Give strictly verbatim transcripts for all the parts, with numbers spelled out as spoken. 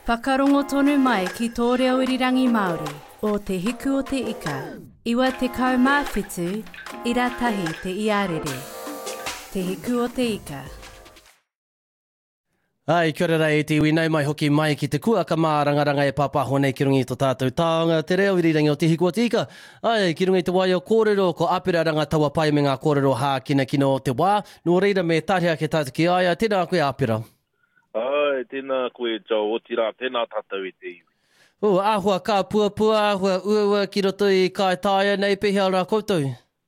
Whakarongo tonu mai ki tō reo irirangi Māori o te hiku o te ika. Iwa te kau mawhitu, ira tahi te iarere. Te hiku o te ika. Ai, kia ora rei te iwi nei mai hoki mai ki te kuaka mā rangaranga e papaho nei ki rungi tō tātou taonga. Te reo irirangi o te hiku o te ika. Ai, ki rungi te wai o kōrero ko apira ranga taua pai me ngā kōrero hā kina kino o te wā. Nō reira me tārea ke tātou ki aia. Tēnā koe apira. Ai, tēnā koe jau o tira, tēnā tātou e te iwi. O, āhua kā pua pua, āhua uaua ki roto i kai tāia nei pehea rā koutou.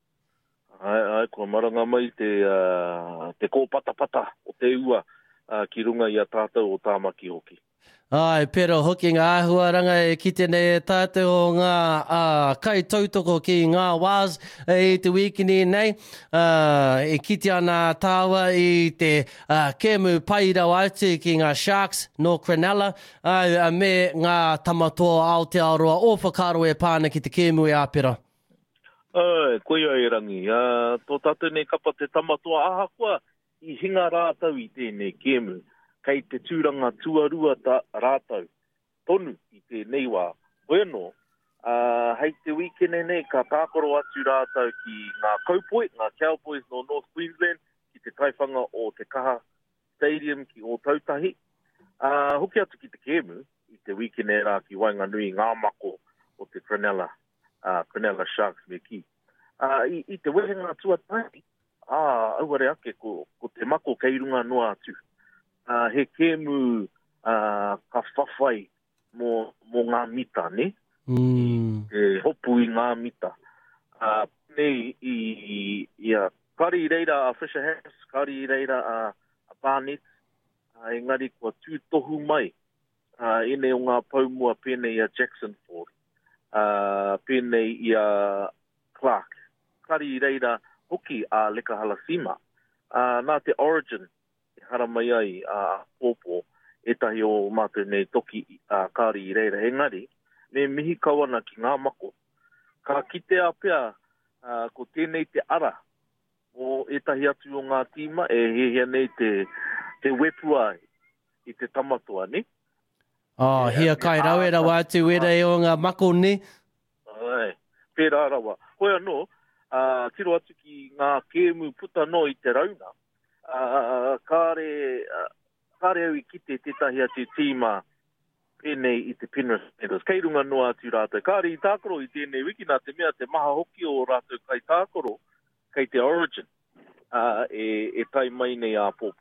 Ai, ai, kua maranga mai te, uh, te kōpatapata o te ua uh, ki runga i a tātou o tāmaki hoki. Ai, pero hoki ngā āhua ranga e kite nei tātou o ngā uh, kai tautoko ki ngā wās e te wikini nei. Uh, e kite ana tāua i te uh, kemu pairau atu ki ngā Sharks no Cronulla. Ai, uh, me ngā tamatoa Aotearoa o whakaro e pāna ki te kemu e āpira. Ai, koe ai rangi. Uh, tō tātou nei kapa te tamatoa aha kua i hinga rātau i tēnei kemu. Kei te tūranga tuarua ta rātau, tonu i te neiwa. Bueno, uh, hei te weekend nei, ka tākoro atu rātau ki ngā Cowboy, ngā Cowboys no North Queensland, ki te kaiwhanga o te Kaha Stadium ki o Tautahi. Uh, hoki atu ki te kemu, i te weekend nei rā ki Wainganui, ngā mako o te Cronulla, uh, Cronulla Sharks me ki. Uh, i, I te wehenga tuatai, ah, auare ake ko, ko te mako kei runga noa atu. Uh, he kemu uh, ka whawhai mō, mō ngā mita, ne? Mm. Te hopu i ngā mita. Uh, nei i, i, i a kari reira a Fisher Harris, kari reira a, a Barnett, uh, engari kua tūtohu mai. Uh, ene o ngā paumua pēnei a Jackson Ford, uh, pēnei i a Clark. Kari reira hoki a Leka Halasima. Uh, nā te Origin, hara mai ai a uh, pōpō, e tahi o mātou nei toki a uh, kāri i reira. Engari, me mihi kawana ki ngā mako. Ka kite a pia uh, ko tēnei te ara o e tahi atu o ngā tīma, e hehea nei te, te wepua i te tamatoa, ne? Oh, e, hia kai rau e rawa atu e rei o ngā mako, ne? Ai, pērā rawa. Hoi anō, uh, tiro atu ki ngā kēmu puta no i te rauna, Uh, kāre, uh, kāre au i kite tētahi atu tīma pēnei i te Penrith Panthers. Kei runga noa atu rātou. Kāre i tākoro i tēnei wiki nā te mea te maha hoki o rātou kai tākoro, kei te Origin, uh, e, e tai mai nei a pōpō.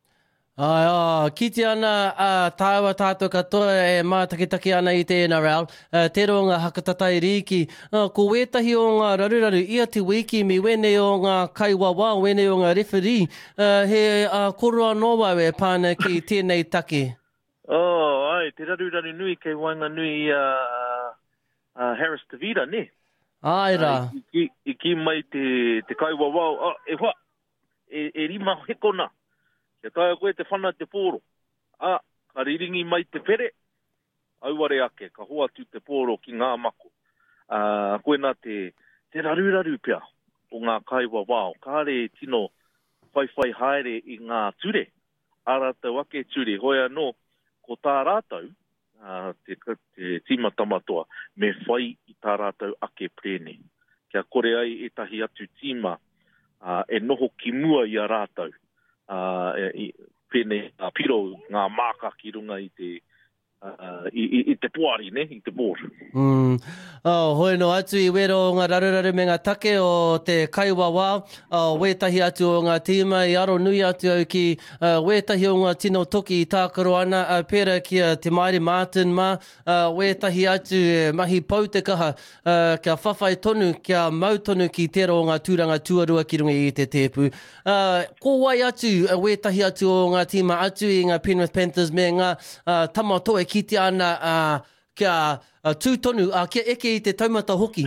Ai, oh, kite ana uh, tāua tātou katoa e mātakitaki ana i te N R L, uh, te ronga hakatatai riki. Uh, ko wētahi o ngā raruraru, ia te wiki mi wene o ngā kaiwawa, wene o ngā referee, uh, he uh, koroa noa e pāna ki tēnei take. Oh, ai, te raruraru nui kei Wainganui uh, uh, Harris Tavita, ne? Ai rā. Uh, i, i, I ki mai te, te kaiwawa, oh, e wha, e, e rima hekona. Ke taia koe te whana te pōro. Ah, ka riringi mai te pere. Auare ake, ka hoa tu te pōro ki ngā mako. Uh, koe nā te, te raruraru pia o ngā kaiwa wao. Kāre tino whaiwhai haere i ngā ture. Ārātau ake ture. Hoi anō, ko tā rātau, uh, te, te tīma tamatoa, me whai i tā rātau ake prene. Kia kore ai e tahi atu tīma, uh, e noho ki mua i a rātau. Uh, i, pene, uh, piro ngā māka ki runga i te, uh, i, i, i te puari, ne? I te board. Mm. Oh, hoi no atu i wero o ngā raruraru me ngā take o te kaiwawa, uh, wētahi atu o ngā tīma, i aro nui atu au ki uh, wētahi o ngā tino toki i tākaro ana, uh, pēra kia te Mairi Martin ma, uh, wētahi atu e mahi pau te kaha, uh, kia whawhai tonu, kia mautonu ki tero o ngā tūranga tuarua ki runga i te tepu. Uh, ko wai atu, uh, wētahi atu o ngā tīma atu i ngā Penrith Panthers me ngā uh, tamatoa ki te ana uh, kia uh, tūtonu, uh, kia eke i te taumata hoki?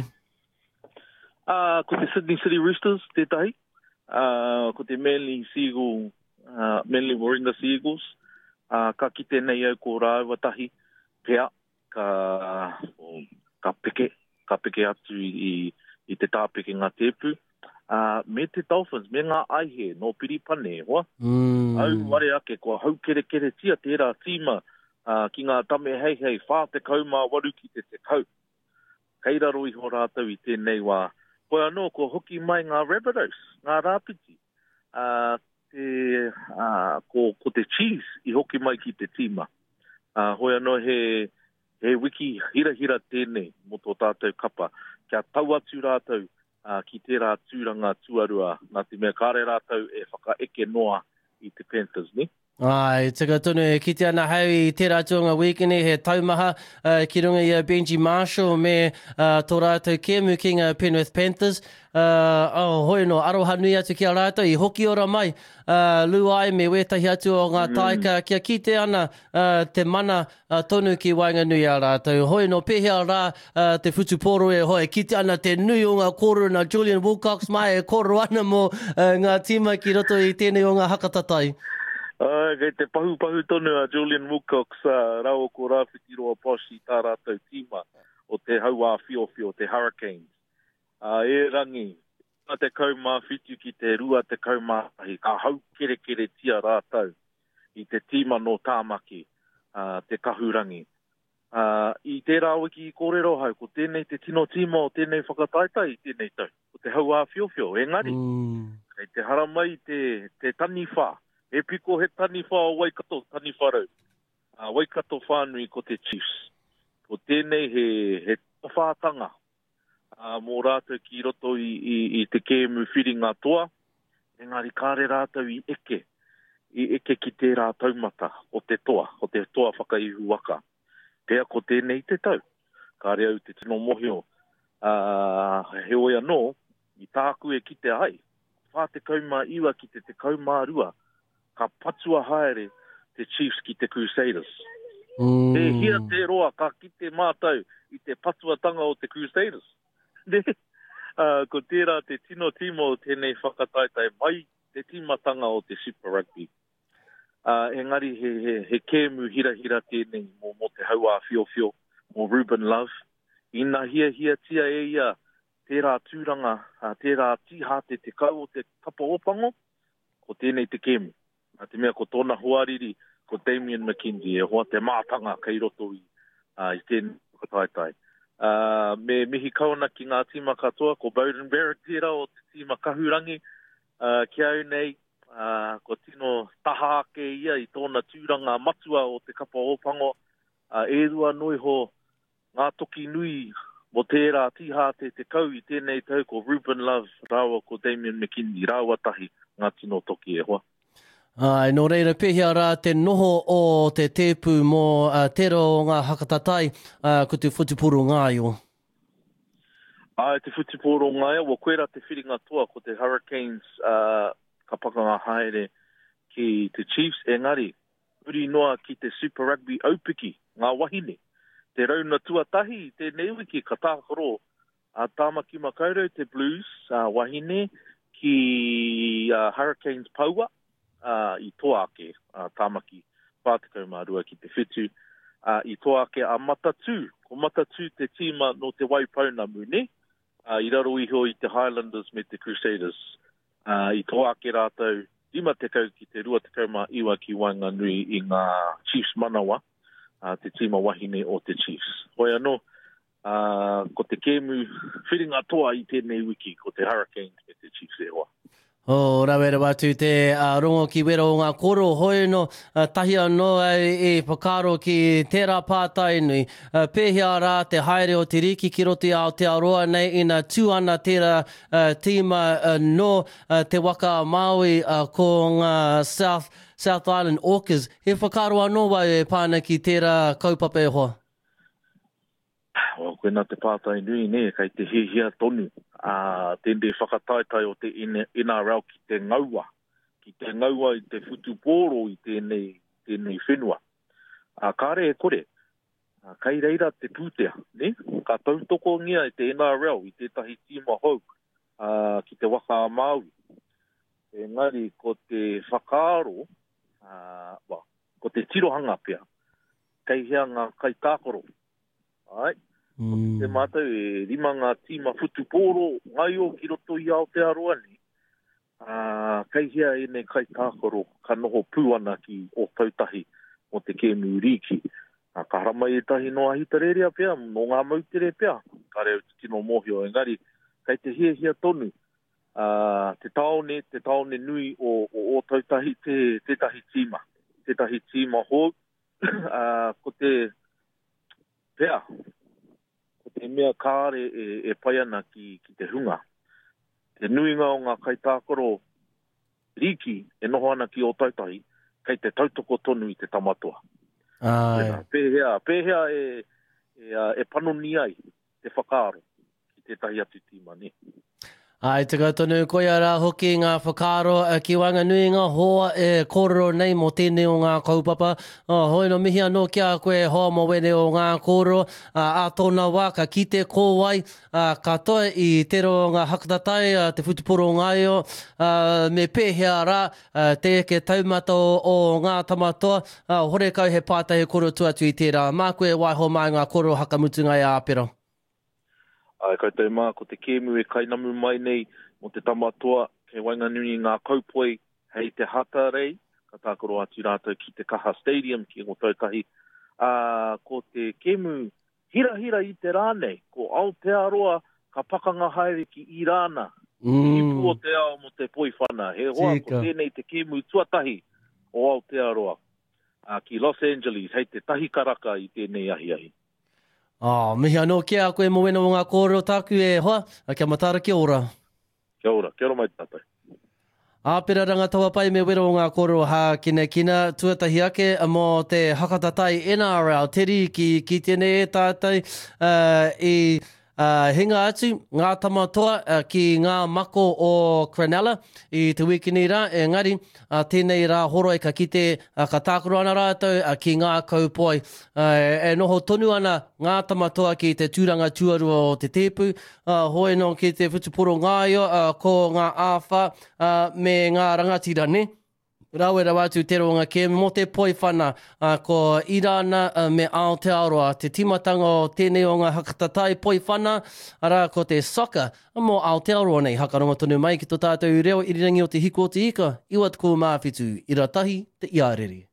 Uh, ko te Sydney City Roosters, tētahi. Uh, ko te Manly Seagull, uh, Manly Warringah Seagulls. Uh, ka kite nei au ko rāua tahi, pea, ka, uh, ka peke, ka peke atu i, i te tāpeke ngā tepu. Uh, me te Dolphins, me ngā aihe, no Piripane, hoa. Mm. Au ware ake, kua hau kere kere tia tērā tīma uh, ki ngā tame hei hei whā te kaumā waru ki te te kau. Kei raro iho rātau i tēnei wā. Koe anō, ko hoki mai ngā Rabbitohs, ngā rāpiti. Uh, te, uh, ko, ko te cheese i hoki mai ki te tīma. Uh, hoi anō he, he wiki hira hira tēnei mo tō tātou kapa. Kia tau atu rātau uh, ki tērā tūranga tuarua. Nā te mea kāre rātau e whakaeke noa i te Panthers, ni? Ai, tika tonu e kite ana hau i tērā tuanga weekend he taumaha uh, ki runga i Benji Marshall me uh, tō rātou kēmu ki ngā Penrith Panthers. Uh, oh, hoi no, aroha nui atu ki a rātou i hoki ora mai. Uh, luai me wetahi atu o ngā taika mm. kia kite ana uh, te mana uh, tonu ki wainga nui a rātou. Hoi no, pehea rā uh, te whutuporo e hoi. Kite ana te nui o ngā koro na Julian Wilcox mai e koro ana mo uh, ngā tīma ki roto i tēnei o ngā hakatatai. Ai, kei te pahu pahu tonu a Julian Wilcox, uh, rau ko rāwhiti roa poshi tā rātou tīma o te haua whio whio, te Hurricanes. Uh, e rangi, a te kaumā whitu ki te rua te kaumā, ka hau kere kere tia rātou i te tīma no tāmaki, uh, te kahurangi. Uh, I tērā wiki i kōrero hau, ko tēnei te tino tīma o tēnei whakataitai, tēnei tau, o te haua whio whio, engari. Mm. Kei te haramai te, te tani whā. E piko he tani whā o Waikato, tani wharau. Uh, Waikato whānui ko te Chiefs. Ko tēnei he, he whātanga. Uh, mō rātou ki roto i, i, i te kēmu whiringa toa. Engari kāre rātou i eke. I eke ki tērā taumata o te toa, o te toa whakaihu waka. Pea ko tēnei te tau. Kāre au te tino mohio. Uh, he oia no, i tāku e ki te ai. Whā te kaumā iwa ki te te kaumā rua. Ka patua haere te Chiefs ki te Crusaders. Mm. E hia te roa ka ki te mātau i te patuatanga o te Crusaders. Ne, uh, ko tērā te tino tīmo o tēnei whakataitai mai te tīmatanga o te Super Rugby. Uh, engari he, he, he kēmu hira hira tēnei mō, mō te haua whio whio, mō Ruben Love. Ina hia hia tia e ia tērā tūranga, uh, tērā tihate te kau o te kapa opango, ko tēnei te kēmu. A te mea ko tōna huariri, ko Damien McKenzie, e hoa te mātanga kei roto i, uh, i tēnei whakataitai. Uh, me mihi kauna ki ngā tīma katoa, ko Bowden Barrett tērā o te tīma kahurangi, uh, ki au nei, uh, ko tino taha ake ia i tōna tūranga matua o te kapa opango, uh, e rua noi ho ngā toki nui mo tērā tihate te kau i tēnei tau, ko Ruben Love, rawa ko Damien McKenzie, rawa tahi ngā tino toki e hoa. Ai, nō reira pehea rā te noho o te tēpu mō uh, tero o ngā hakatatai uh, ko te whutupuru ngāio. Ai, te whutupuru ngāio, wa koera te whiringa toa ko te Hurricanes uh, ka pakanga haere ki te Chiefs, engari, uri noa ki te Super Rugby aupiki, ngā wahine. Te rauna tuatahi, te neiwiki, ka tākaro, a uh, tāmaki makaurau te Blues, uh, wahine, ki uh, Hurricanes paua, Uh, i toake uh, tāmaki pātikau mārua ki te whetu uh, i toake a Matatu. Ko Matatu te tīma no te Waipauna mune, uh, i raro iho i te Highlanders me te Crusaders. Uh, I toake rātou lima te kau ki te rua te kaumā iwa ki Wainganui i ngā Chiefs manawa, uh, te tīma wahine o te Chiefs. Hoi anō, uh, ko te kēmu whiringa toa i tēnei wiki ko te Hurricanes me te Chiefs e hoa. O, oh, rawera watu te uh, rongo ki wera o ngā koro hoi no uh, tahi anō e, e pakaro ki tērā pātai nui. Uh, pēhea rā te haere o te riki ki roti ao te aroa nei ina tū ana tērā uh, tīma uh, no uh, te waka Maui uh, ko ngā South, South Island Orcas. He whakaro anō wai e pāna ki tērā kaupapa e hoa? O, koe nā te pātai nui ne, kai te hihia tonu. Uh, tēnei whakataitai o te N R L ki te ngaua. Ki te ngaua i te whutuporo i tēnei, tēnei whenua. Uh, kāre e kore, uh, kai reira te pūtea, ne? Ka tautoko ngia i te N R L, i tētahi tīma hou, uh, ki te waka Maui. Engari, ko te whakaaro, uh, well, ko te tirohanga pia, kai hea ngā kai tākoro. Ai, mm. Te mātou e rima ngā tīma whutuporo, ngai o ki roto i Aotearoa ni. Uh, kai hea e nei kai tākoro, ka noho pūana ki o tautahi o te kēmu riki. A ka harama e tahi noa hita rerea pia, no ngā mautere pia. Ka reo te tino mohio, engari, kei te hia hia tonu. Uh, te taone, te taone nui o, o, o tautahi te, te tahi tīma. Te tahi tīma hō, uh, ko te pia, ko te mea kāre e, e pai ana ki, ki te hunga. Te nuinga o ngā kaitākoro riki e noho ana ki o tautahi, kei te tautoko tonu i te tamatua. Ai. Pēhea, pēhea e, e, e panoni ai, te whakaaro, ki te tahi atu tīma ni. Ai, te kautonu koe ara hoki ngā whakaaro ki Wanganui-nga hoa e kōrero nei mo tēnei o ngā kaupapa. Oh, hoi no mihi anō kia koe hoa mo wene o ngā kōrero. Uh, a tōna wā ka kite kōwai uh, katoa i tero ngā hakatatai, uh, te whutuporo ngaio, uh, me pēhea rā uh, te ke taumata o, o ngā tamatoa. Uh, hore kau he pātahi kōrero tuatu i tērā. Mā koe waiho mai ngā kōrero hakamutu ngai a Apero. Ai, kai tau mā, ko te kēmu e kainamu mai nei, mo te tamatoa, ke Wainganui ngā kaupoi, hei te hata rei, ka tākoro atu rātou ki te Kaha Stadium, ki ngō tautahi. Uh, ko te kēmu hira hira i te rānei, ko Aotearoa, ka pakanga haere ki Irāna, mm. i pu o te ao mo te poiwhana. He hoa, Tika. Ko tēnei te kēmu tuatahi o Aotearoa, uh, ki Los Angeles, hei te tahi karaka i tēnei ahi ahi. Oh, mihi anō kia koe mo wena o ngā kōrero tāku e hoa, a kia matara kia ora. Kia ora, kia ora mai tātai. Āpera rangatawa pai me wera o ngā kōrero hā kina kina, tuatahi ake mo te hakatatai N R L, te riki ki tēnei e tātai uh, i Uh, hinga atu, ngā tamatoa uh, ki ngā mako o Cronulla i te wikini rā, engari, uh, tēnei rā horo e ka kite uh, ka tākoro ana rātou uh, ki ngā kaupoi. Uh, e noho tonu ana ngā tamatoa ki te tūranga tuarua o te tepu, uh, hoi no ki te whutuporo ngāio, uh, ko ngā āwha uh, me ngā rangatira, ne? Rawe rau atu tero ngā ke mo te poiwhana uh, ko Irāna uh, me Aotearoa. Te timatanga o tēnei o ngā hakatatai poiwhana, ara ko te soccer mo Aotearoa nei. Hakaronga tonu mai ki tō tātou reo irirangi o te hiko o te ika, iwa te ko māwhitu, ira tahi te iarere.